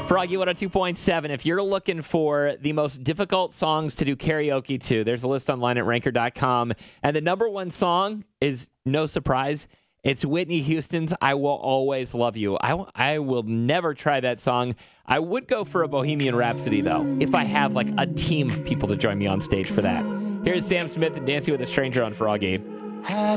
Froggy 102.7. If you're looking for the most difficult songs to do karaoke to, there's a list online at ranker.com. And the number one song is, no surprise, it's Whitney Houston's I Will Always Love You. I will never try that song. I would go for a Bohemian Rhapsody, though, if I have like a team of people to join me on stage for that. Here's Sam Smith and Dancing with a Stranger on Froggy.